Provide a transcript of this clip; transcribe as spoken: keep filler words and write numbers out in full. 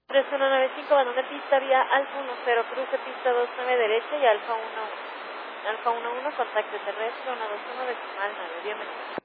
tres uno nueve cinco, abandone pista vía Alfa uno cero, cruce pista dos nueve derecha y Alfa uno uno. Alfa uno uno, contacto terrestre uno dos uno decimal nueve, bienvenido.